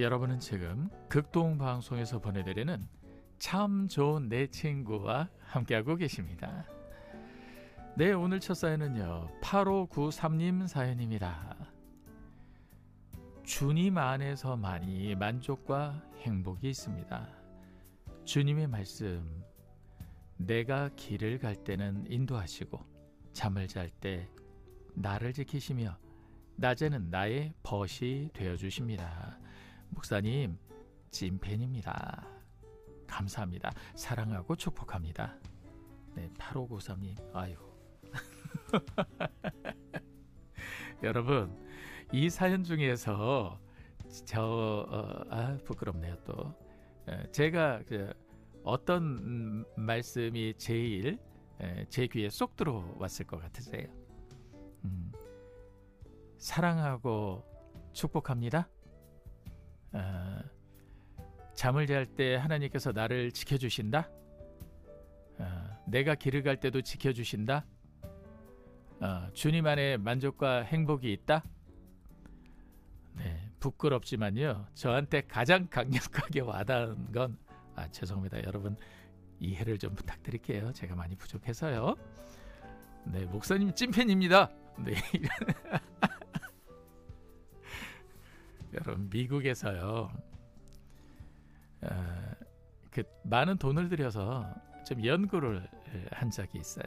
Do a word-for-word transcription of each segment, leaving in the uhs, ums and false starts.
여러분은 지금 극동방송에서 보내드리는 참 좋은 내 친구와 함께하고 계십니다. 네, 오늘 첫 사연은요, 팔오구삼 님 사연입니다. 주님 안에서만이 만족과 행복이 있습니다. 주님의 말씀, 내가 길을 갈 때는 인도하시고 잠을 잘 때 나를 지키시며 낮에는 나의 벗이 되어주십니다. 목사님, 찐팬입니다. 감사합니다. 사랑하고 축복합니다. 네, 팔오구삼 님, 아이고. 여러분, 이 사연 중에서 저 어, 아 부끄럽네요 또. 제가 그 어떤 음, 말씀이 제일 에, 제 귀에 쏙 들어왔을 것 같으세요? 음, 사랑하고 축복합니다. 어, 잠을 잘 때 하나님께서 나를 지켜주신다. 어, 내가 길을 갈 때도 지켜주신다. 어, 주님 안에 만족과 행복이 있다. 네, 부끄럽지만요, 저한테 가장 강력하게 와닿은 건, 아, 죄송합니다 여러분, 이해를 좀 부탁드릴게요. 제가 많이 부족해서요. 네, 목사님 찐팬입니다. 네. 여러분, 미국에서요, 어, 그 많은 돈을 들여서 좀 연구를 한 적이 있어요.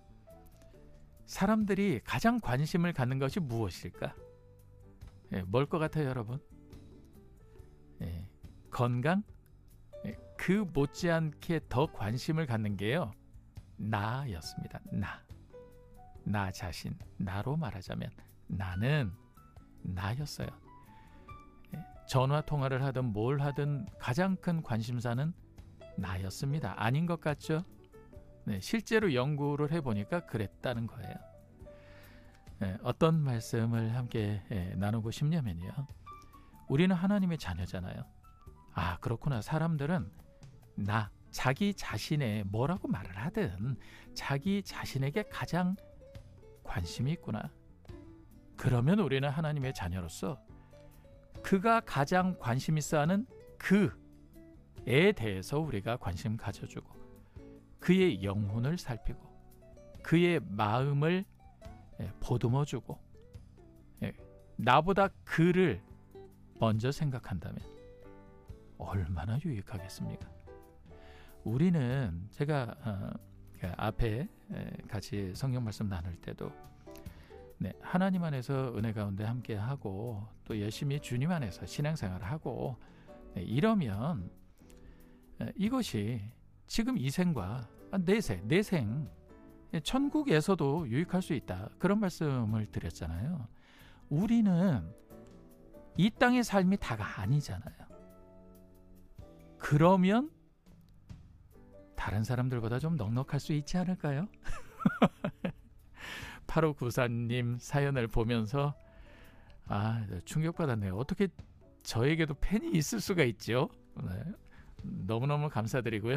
사람들이 가장 관심을 갖는 것이 무엇일까? 예, 뭘 것 같아요, 여러분? 예, 건강? 예, 그 못지않게 더 관심을 갖는 게요, 나였습니다. 나. 나 자신. 나로 말하자면 나는 나였어요. 예, 전화 통화를 하든 뭘 하든 가장 큰 관심사는 나였습니다. 아닌 것 같죠? 네, 실제로 연구를 해보니까 그랬다는 거예요. 네, 어떤 말씀을 함께 예, 나누고 싶냐면요, 우리는 하나님의 자녀잖아요. 아, 그렇구나. 사람들은 나, 자기 자신에 뭐라고 말을 하든 자기 자신에게 가장 관심이 있구나. 그러면 우리는 하나님의 자녀로서 그가 가장 관심 있어 하는 그에 대해서 우리가 관심 가져주고, 그의 영혼을 살피고 그의 마음을 보듬어주고, 나보다 그를 먼저 생각한다면 얼마나 유익하겠습니까? 우리는, 제가 어, 앞에 같이 성경 말씀 나눌 때도, 네, 하나님 안에서 은혜 가운데 함께하고 또 열심히 주님 안에서 신앙생활을 하고, 네, 이러면 이것이 지금 이 생과 내생, 내생 천국에서도 유익할 수 있다, 그런 말씀을 드렸잖아요. 우리는 이 땅의 삶이 다가 아니잖아요. 그러면 다른 사람들보다 좀 넉넉할 수 있지 않을까요? 팔오구사 님 사연을 보면서 아, 충격받았네요. 어떻게 저에게도 팬이 있을 수가 있죠? 네, 너무너무 감사드리고요.